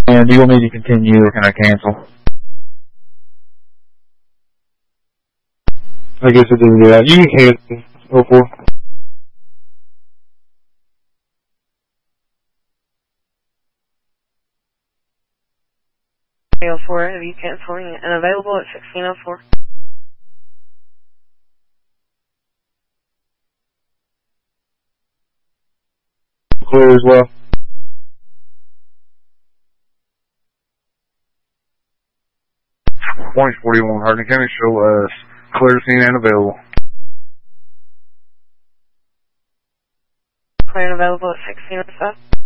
And do you want me to continue or can I cancel? I guess it didn't do that. You can cancel. 04. .04, have you canceling and available at 1604? Clear as well. Point 41, Hardin County, show us clear scene and available. Clear and available at 1605.